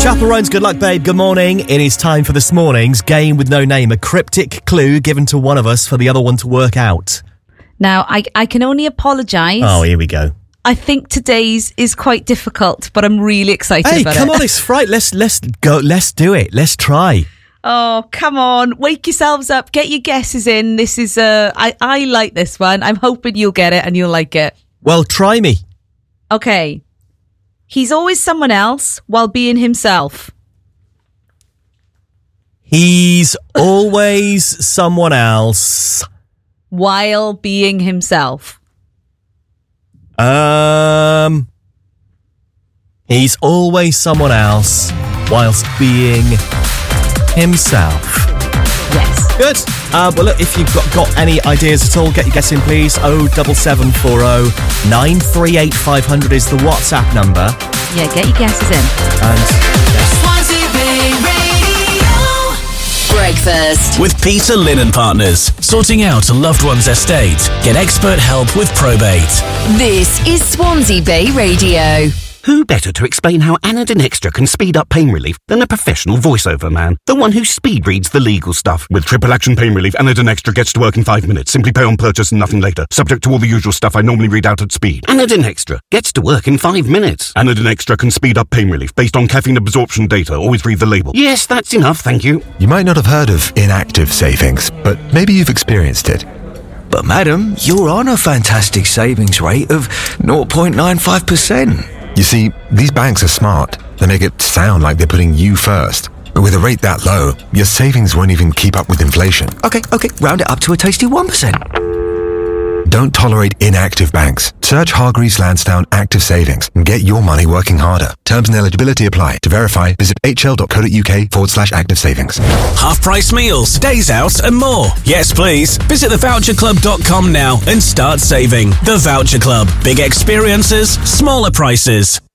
Chapel Roan's Good Luck Babe, good morning. It is time for this morning's game with no name, a cryptic clue given to one of us for the other one to work out. Now, I can only apologise. Oh, here we go. I think today's is quite difficult, but I'm really excited about it. Hey, come on, it's Friday. Let's go. Let's do it. Let's try. Oh, come on. Wake yourselves up. Get your guesses in. This is, I like this one. I'm hoping you'll get it and you'll like it. Well, try me. Okay. He's always someone else while being himself. He's always someone else. While being himself. He's always someone else whilst being himself. Yes. Good. Well, look, if you've got any ideas at all, get your guess in, please. 07740 938 500 is the WhatsApp number. Yeah, get your guesses in. And Swansea Bay Radio. Breakfast with Peter Lynn & Partners. Sorting out a loved one's estate. Get expert help with probate. This is Swansea Bay Radio. Who better to explain how Anadin Extra can speed up pain relief than a professional voiceover man? The one who speed reads the legal stuff. With triple action pain relief, Anadin Extra gets to work in 5 minutes. Simply pay on purchase and nothing later. Subject to all the usual stuff I normally read out at speed. Anadin Extra gets to work in 5 minutes. Anadin Extra can speed up pain relief based on caffeine absorption data. Always read the label. Yes, that's enough, thank you. You might not have heard of inactive savings, but maybe you've experienced it. But madam, you're on a fantastic savings rate of 0.95%. You see, these banks are smart. They make it sound like they're putting you first. But with a rate that low, your savings won't even keep up with inflation. Okay, round it up to a tasty 1%. Don't tolerate inactive banks. Search Hargreaves Lansdowne Active Savings and get your money working harder. Terms and eligibility apply. To verify, visit hl.co.uk/active savings. Half-price meals, days out and more. Yes, please. Visit thevoucherclub.com now and start saving. The Voucher Club. Big experiences, smaller prices.